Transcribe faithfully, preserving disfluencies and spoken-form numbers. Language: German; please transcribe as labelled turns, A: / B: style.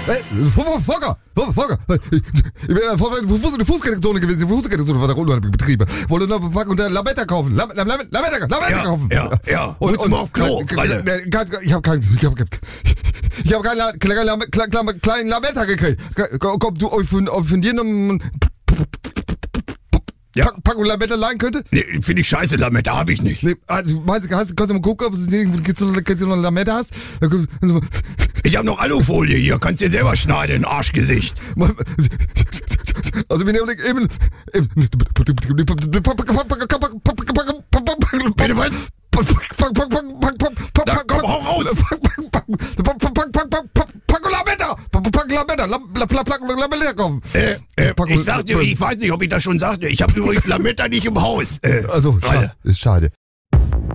A: Hey, Volker, Volker, ich bin eine Fußgängerzone gewesen, die Fußgängerzone war da unten betrieben. Wollte noch eine Packung der Lametta kaufen, Lametta, Lametta, Lametta kaufen.
B: Ja, ja, und, und, und auf Klo, Ralle.
A: Ich hab keinen, ich hab keinen, ich hab keinen kleinen, kleinen Lametta gekriegt. Komm, du, von, von dir noch ja. Packung Lametta leihen könnte?
B: Nee, finde ich scheiße, Lametta hab ich nicht.
A: Nee, meinst du, kannst du mal gucken, ob du noch eine Lametta hast?
B: Ich hab noch Aluffolie hier, kannst dir selber schneiden, Arschgesicht.
A: Also wir nehmen eben...
B: Bitte was? Da, komm, hau raus!
A: Paco Lametta! Paco Lametta! Lametta kommen!
B: Äh, äh, ich sag dir, ich weiß nicht, ob ich das schon sagte. Ich habe übrigens Lametta nicht im Haus. Äh,
A: also, schade. Ist schade.